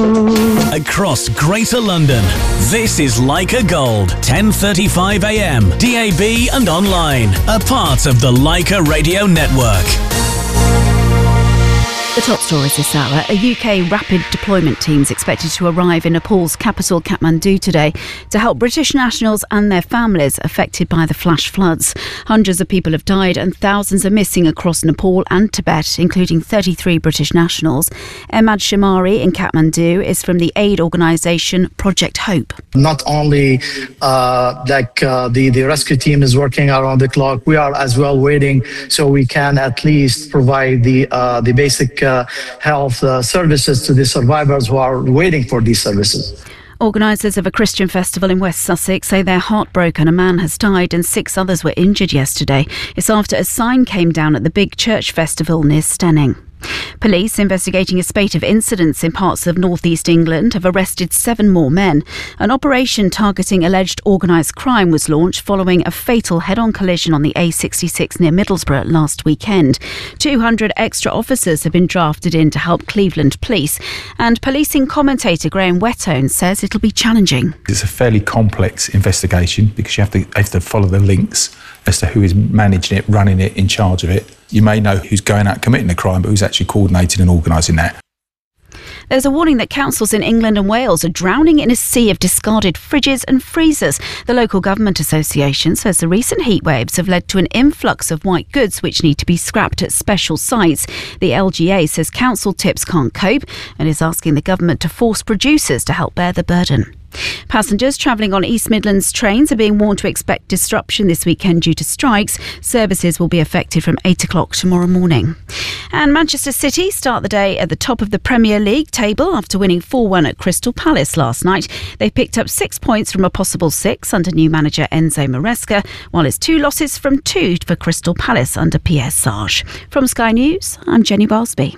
Across Greater London, this is Leica Gold, 10:35 a.m, DAB and online, a part of the Leica Radio Network. The top stories this hour. A UK rapid deployment team is expected to arrive in Nepal's capital, Kathmandu, today to help British nationals and their families affected by the flash floods. Hundreds of people have died and thousands are missing across Nepal and Tibet, including 33 British nationals. Ahmad Shamari in Kathmandu is from the aid organisation Project Hope. Not only the rescue team is working around the clock, we are as well waiting so we can at least provide the basic health services to the survivors who are waiting for these services. Organisers of a Christian festival in West Sussex say they're heartbroken. A man has died and 6 others were injured yesterday. It's after a sign came down at the big church festival near Stenning. Police investigating a spate of incidents in parts of northeast England have arrested 7 more men. An operation targeting alleged organised crime was launched following a fatal head-on collision on the A66 near Middlesbrough last weekend. 200 extra officers have been drafted in to help Cleveland Police, and policing commentator Graham Whettone says it'll be challenging. It's a fairly complex investigation because you have to follow the links as to who is managing it, running it, in charge of it. You may know who's going out committing the crime, but who's actually coordinating and organising that. There's a warning that councils in England and Wales are drowning in a sea of discarded fridges and freezers. The local government association says the recent heat waves have led to an influx of white goods which need to be scrapped at special sites. The LGA says council tips can't cope and is asking the government to force producers to help bear the burden. Passengers travelling on East Midlands trains are being warned to expect disruption this weekend due to strikes. Services will be affected from 8 o'clock tomorrow morning. And Manchester City start the day at the top of the Premier League table after winning 4-1 at Crystal Palace last night. They picked up 6 points from a possible 6 under new manager Enzo Maresca, while it's 2 losses from 2 for Crystal Palace under Pierre Sage. From Sky News, I'm Jenny Barsby.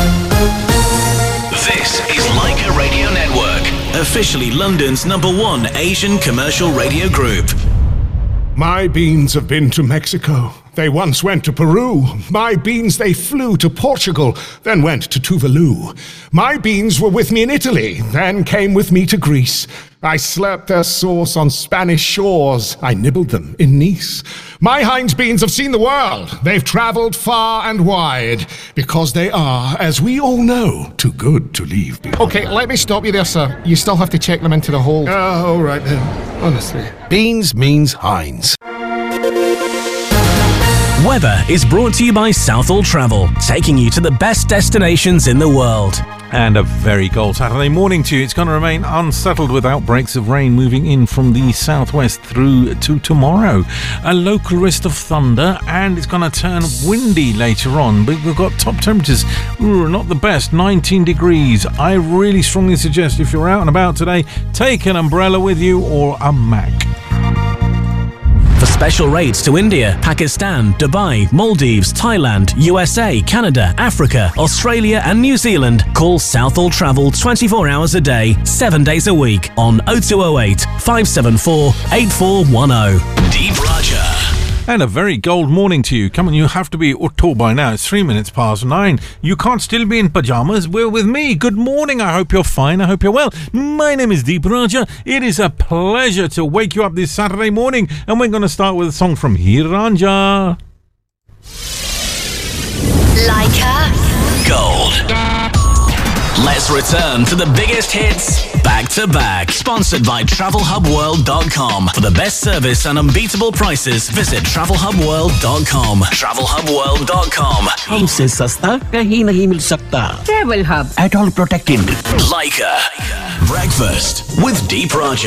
This is Leica Radio Network, officially London's #1 Asian commercial radio group. My beans have been to Mexico. They once went to Peru. My beans, they flew to Portugal, then went to Tuvalu. My beans were with me in Italy, then came with me to Greece. I slurped their sauce on Spanish shores. I nibbled them in Nice. My Heinz beans have seen the world. They've travelled far and wide, because they are, as we all know, too good to leave behind. Okay, let me stop you there, sir. You still have to check them into the hold. All right then, honestly. Beans means Heinz. Weather is brought to you by Southall Travel, taking you to the best destinations in the world. And a very cold Saturday morning to you. It's going to remain unsettled with outbreaks of rain moving in from the southwest through to tomorrow. A local risk of thunder, and it's going to turn windy later on. But we've got top temperatures, not the best, 19 degrees. I really strongly suggest if you're out and about today, take an umbrella with you or a Mac. For special rates to India, Pakistan, Dubai, Maldives, Thailand, USA, Canada, Africa, Australia and New Zealand, call Southall Travel 24 hours a day, 7 days a week on 0208 574 8410. Deep Raja. And a very gold morning to you. Come on, you have to be Utto by now. It's 3 minutes past 9. You can't still be in pyjamas. We're with me. Good morning. I hope you're fine. I hope you're well. My name is Deep Raja. It is a pleasure to wake you up this Saturday morning. And we're going to start with a song from Hiranja. Leica Gold. Let's return to the biggest hits back to back. Sponsored by TravelHubWorld.com. For the best service and unbeatable prices, visit TravelHubWorld.com. TravelHubWorld.com. हमसे सस्ता कहीं नहीं मिल सकता. Travel Hub. At all protected. Leica. Breakfast with Deep Raja.